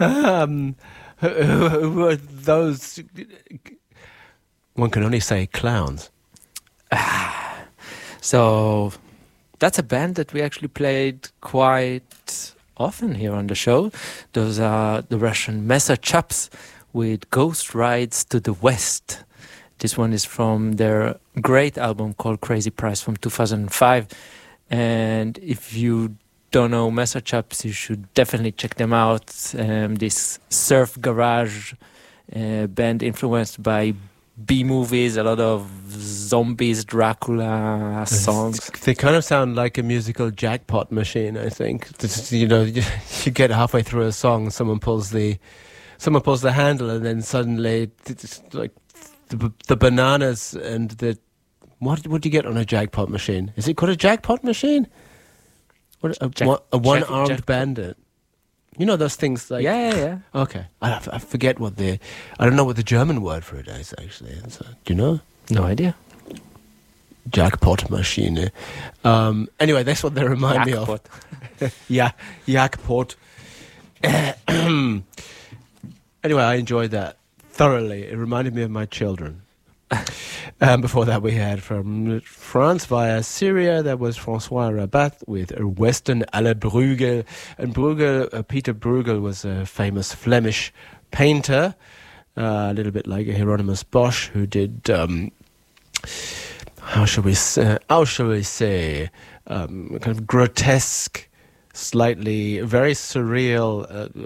Um, who were those? One can only say clowns. So that's a band that we actually played quite often here on the show. Those are the Russian Messer Chaps with Ghost Rides to the West. This one is from their great album called Crazy Price from 2005. And if you don't know Messer Chaps, you should definitely check them out. This surf garage band influenced by B-movies, a lot of zombies, Dracula songs. They kind of sound like a musical jackpot machine, I think. You know, you get halfway through a song, someone pulls the handle, and then suddenly it's like the bananas and the what do you get on a jackpot machine? Is it called a jackpot machine? What a one-armed bandit? You know those things like... Yeah. Okay. I forget I don't know what the German word for it is, actually. So, do you know? No idea. Jackpot machine. Anyway, that's what they remind me of. Yeah, jackpot. Anyway, I enjoyed that thoroughly. It reminded me of my children. Before that, we had from France via Syria, that was François Rabat with Western à la Bruegel. And Bruegel, Peter Bruegel, was a famous Flemish painter, a little bit like Hieronymus Bosch, who did, how shall we say, kind of grotesque, slightly very surreal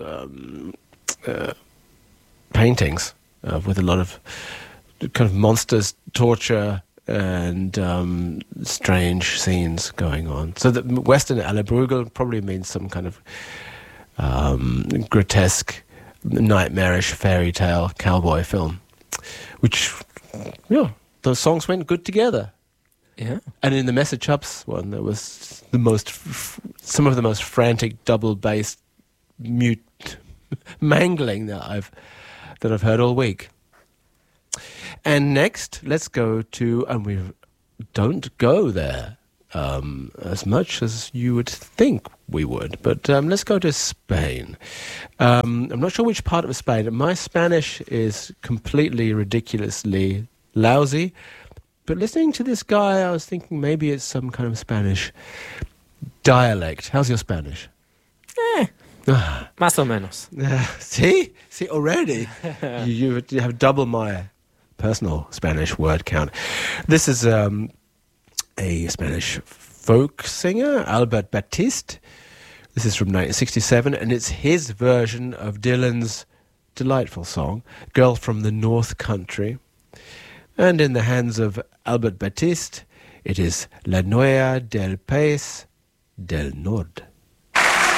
paintings with a lot of kind of monsters, torture, and strange scenes going on. So the Western à la Bruegel probably means some kind of grotesque, nightmarish fairy tale cowboy film, which, yeah, those songs went good together. Yeah. And in the Messer Chaps one, there was some of the most frantic double bass mute mangling that I've heard all week. And next, let's go to, and we don't go there as much as you would think we would, but let's go to Spain. I'm not sure which part of Spain. My Spanish is completely ridiculously lousy, but listening to this guy, I was thinking maybe it's some kind of Spanish dialect. How's your Spanish? Más o menos. See already? you have double my personal Spanish word count. This is a Spanish folk singer, Albert Batiste. This is from 1967, and it's his version of Dylan's delightful song, Girl from the North Country. And in the hands of Albert Batiste, it is La Noia del País del Nord.